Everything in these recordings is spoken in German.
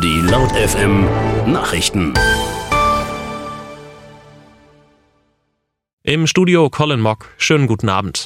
Die Laut FM Nachrichten. Im Studio Colin Mock. Schönen guten Abend.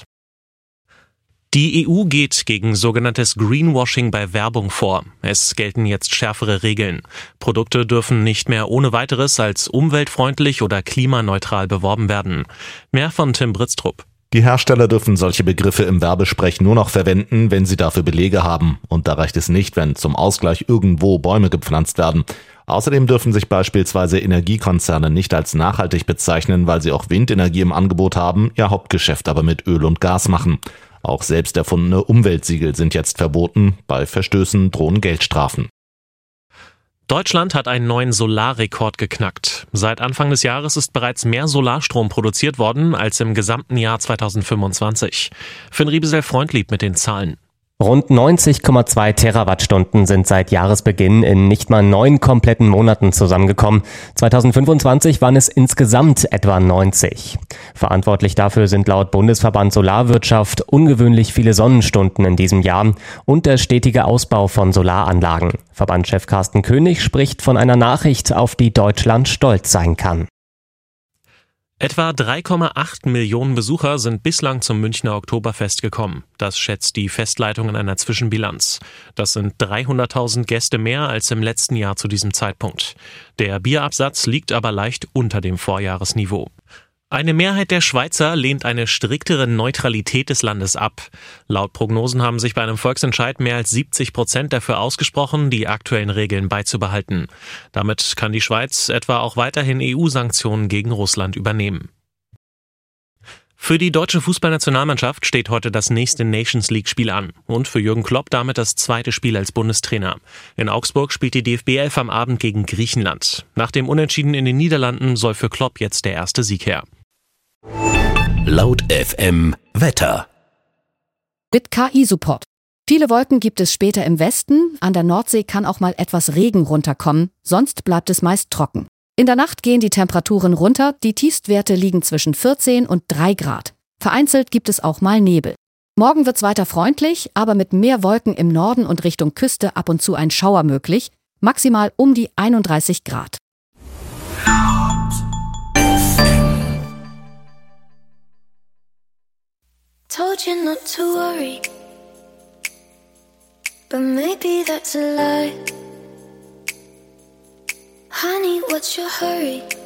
Die EU geht gegen sogenanntes Greenwashing bei Werbung vor. Es gelten jetzt schärfere Regeln. Produkte dürfen nicht mehr ohne weiteres als umweltfreundlich oder klimaneutral beworben werden. Mehr von Tim Britztrup. Die Hersteller dürfen solche Begriffe im Werbesprech nur noch verwenden, wenn sie dafür Belege haben. Und da reicht es nicht, wenn zum Ausgleich irgendwo Bäume gepflanzt werden. Außerdem dürfen sich beispielsweise Energiekonzerne nicht als nachhaltig bezeichnen, weil sie auch Windenergie im Angebot haben, ihr Hauptgeschäft aber mit Öl und Gas machen. Auch selbst erfundene Umweltsiegel sind jetzt verboten. Bei Verstößen drohen Geldstrafen. Deutschland hat einen neuen Solarrekord geknackt. Seit Anfang des Jahres ist bereits mehr Solarstrom produziert worden als im gesamten Jahr 2025. Finn Riebesel-Freundlieb mit den Zahlen. Rund 90,2 Terawattstunden sind seit Jahresbeginn in nicht mal 9 kompletten Monaten zusammengekommen. 2025 waren es insgesamt etwa 90. Verantwortlich dafür sind laut Bundesverband Solarwirtschaft ungewöhnlich viele Sonnenstunden in diesem Jahr und der stetige Ausbau von Solaranlagen. Verbandschef Carsten König spricht von einer Nachricht, auf die Deutschland stolz sein kann. Etwa 3,8 Millionen Besucher sind bislang zum Münchner Oktoberfest gekommen. Das schätzt die Festleitung in einer Zwischenbilanz. Das sind 300.000 Gäste mehr als im letzten Jahr zu diesem Zeitpunkt. Der Bierabsatz liegt aber leicht unter dem Vorjahresniveau. Eine Mehrheit der Schweizer lehnt eine striktere Neutralität des Landes ab. Laut Prognosen haben sich bei einem Volksentscheid mehr als 70% dafür ausgesprochen, die aktuellen Regeln beizubehalten. Damit kann die Schweiz etwa auch weiterhin EU-Sanktionen gegen Russland übernehmen. Für die deutsche Fußballnationalmannschaft steht heute das nächste Nations-League-Spiel an und für Jürgen Klopp damit das zweite Spiel als Bundestrainer. In Augsburg spielt die DFB 11 am Abend gegen Griechenland. Nach dem Unentschieden in den Niederlanden soll für Klopp jetzt der erste Sieg her. Laut FM Wetter. Mit KI-Support. Viele Wolken gibt es später im Westen. An der Nordsee kann auch mal etwas Regen runterkommen. Sonst bleibt es meist trocken. In der Nacht gehen die Temperaturen runter. Die Tiefstwerte liegen zwischen 14 und 3 Grad. Vereinzelt gibt es auch mal Nebel. Morgen wird's weiter freundlich, aber mit mehr Wolken im Norden und Richtung Küste ab und zu ein Schauer möglich. Maximal um die 31 Grad. Told you not to worry, but maybe that's a lie. Honey, what's your hurry?